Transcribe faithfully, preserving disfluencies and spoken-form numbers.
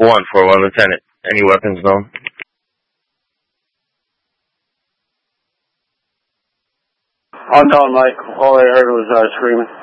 one for one Lieutenant. Any weapons known? Unknown, Mike. All I heard was uh, screaming.